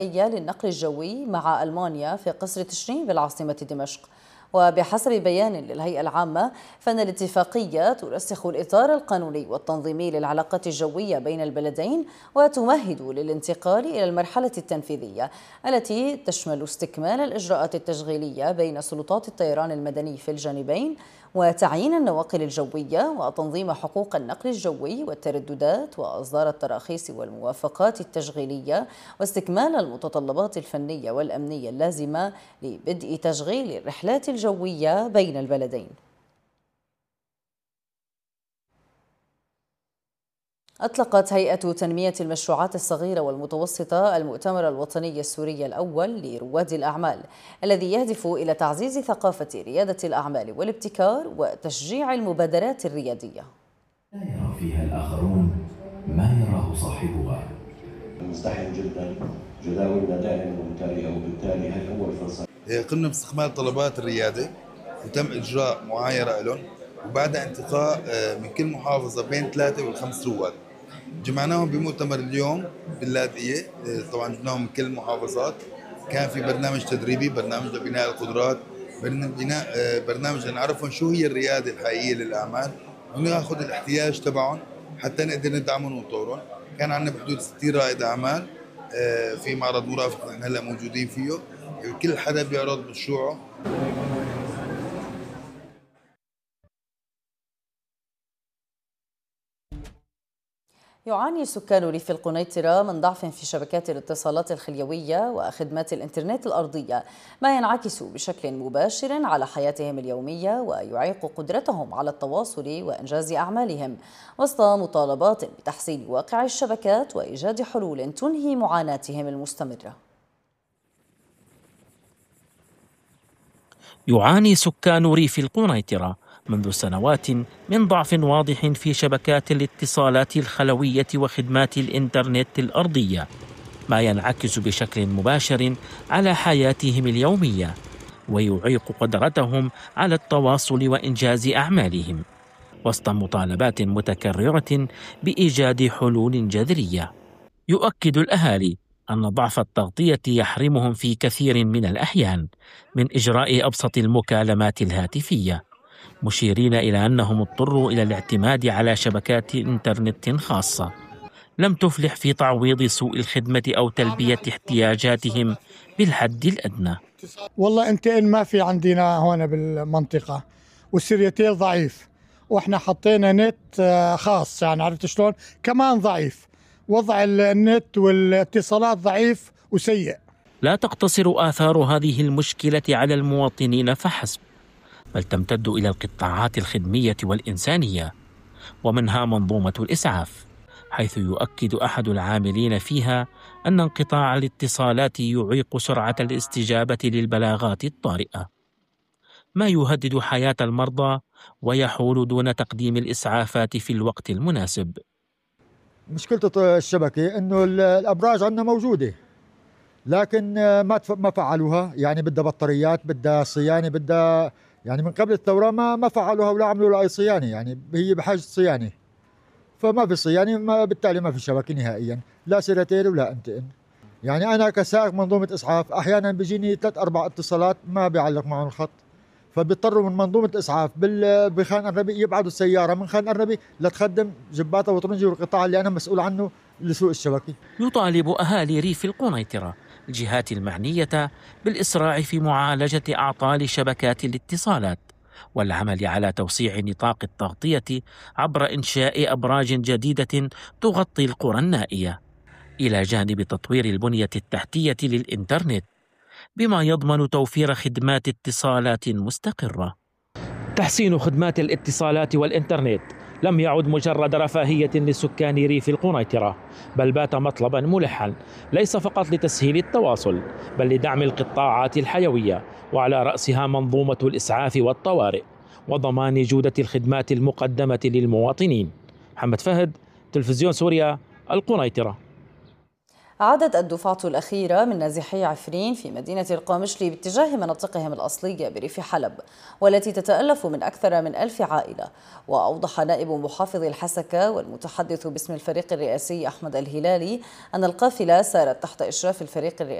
للنقل الجوي مع ألمانيا في قصر تشرين بالعاصمة دمشق. وبحسب بيان للهيئة العامة فإن الاتفاقية ترسخ الإطار القانوني والتنظيمي للعلاقات الجوية بين البلدين وتمهد للانتقال إلى المرحلة التنفيذية التي تشمل استكمال الإجراءات التشغيلية بين سلطات الطيران المدني في الجانبين وتعيين النواقل الجوية وتنظيم حقوق النقل الجوي والترددات وإصدار التراخيص والموافقات التشغيلية واستكمال المتطلبات الفنية والأمنية اللازمة لبدء تشغيل الرحلات الجوية بين البلدين. أطلقت هيئة تنمية المشروعات الصغيرة والمتوسطة المؤتمر الوطني السوري الأول لرواد الأعمال الذي يهدف إلى تعزيز ثقافة ريادة الأعمال والابتكار وتشجيع المبادرات الريادية. لا يرى فيها الآخرون ما يراه صاحبها. مزدحم جدا، جداولنا دائما ممتلئة، وبالتالي هي أول فرصة. قمنا باستكمال طلبات الريادة وتم إجراء معايرة لهم، وبعد انتقاء من كل محافظة بين 3 و5 رواد جمعناهم بمؤتمر اليوم باللاذقية. طبعا جبناهم من كل المحافظات، كان في برنامج تدريبي، برنامج لبناء القدرات، برنامج لنعرفهم شو هي الريادة الحقيقية للأعمال وناخذ الاحتياج تبعهم حتى نقدر ندعمهم ونطورهم. كان عندنا بحدود 60 رائد أعمال في معرض مرافق نحن هلا موجودين فيه، كل حدا بيعرض مشروعه. يعاني سكان ريف القنيطرة من ضعف في شبكات الاتصالات الخليوية وخدمات الإنترنت الأرضية، ما ينعكس بشكل مباشر على حياتهم اليومية ويعيق قدرتهم على التواصل وإنجاز أعمالهم، وسط مطالبات بتحسين واقع الشبكات وإيجاد حلول تنهي معاناتهم المستمرة. يعاني سكان ريف القنيطرة منذ سنوات من ضعف واضح في شبكات الاتصالات الخلوية وخدمات الإنترنت الأرضية، ما ينعكس بشكل مباشر على حياتهم اليومية ويعيق قدرتهم على التواصل وإنجاز أعمالهم، وسط مطالبات متكررة بإيجاد حلول جذرية. يؤكد الأهالي أن ضعف التغطية يحرمهم في كثير من الأحيان من إجراء أبسط المكالمات الهاتفية، مشيرين إلى أنهم اضطروا إلى الاعتماد على شبكات إنترنت خاصة لم تفلح في تعويض سوء الخدمة أو تلبية احتياجاتهم بالحد الأدنى. والله إن ما في عندنا هون بالمنطقة، والسريتيل ضعيف، وإحنا حطينا نت خاص، يعني عرفت شلون كمان ضعيف، وضع النت والاتصالات ضعيف وسيء. لا تقتصر آثار هذه المشكلة على المواطنين فحسب، بل تمتد إلى القطاعات الخدمية والإنسانية، ومنها منظومة الإسعاف، حيث يؤكد أحد العاملين فيها أن انقطاع الاتصالات يعيق سرعة الاستجابة للبلاغات الطارئة، ما يهدد حياة المرضى ويحول دون تقديم الإسعافات في الوقت المناسب. مشكلة الشبكة إنه الأبراج عندنا موجودة، لكن ما فعلوها، يعني بدها بطاريات، بدها صيانة، بدها يعني من قبل الثورة ما فعلوها ولا عملوا لها أي صيانة، يعني هي بحاجة صيانة، فما في صيانة، بالتالي ما في شبكة نهائيا، لا سيرتيل ولا انتقل. يعني أنا كسائق منظومة إسعاف أحيانا بيجيني 3-4 اتصالات ما بيعلق معهم الخط، فبيضطروا من منظومة إسعاف بخان الربي يبعثوا السيارة من خان الربي لتخدم جباتة وطرنجي والقطاع اللي أنا مسؤول عنه لسوق الشبكة. يطالب أهالي ريف القنيطرة الجهات المعنية بالإسراع في معالجة أعطال شبكات الاتصالات والعمل على توسيع نطاق التغطية عبر إنشاء أبراج جديدة تغطي القرى النائية، إلى جانب تطوير البنية التحتية للإنترنت بما يضمن توفير خدمات اتصالات مستقرة. تحسين خدمات الاتصالات والإنترنت لم يعد مجرد رفاهية لسكان ريف القنيطرة، بل بات مطلبا ملحا ليس فقط لتسهيل التواصل بل لدعم القطاعات الحيوية، وعلى رأسها منظومة الإسعاف والطوارئ، وضمان جودة الخدمات المقدمة للمواطنين. محمد فهد، تلفزيون سوريا، القنيطرة. عادت الدفعة الأخيرة من نازحي عفرين في مدينة القامشلي باتجاه مناطقهم الأصلية بريف حلب، والتي تتألف من أكثر من 1000 عائلة. وأوضح نائب محافظ الحسكة والمتحدث باسم الفريق الرئاسي أحمد الهلالي أن القافلة سارت تحت إشراف الفريق الرئاسي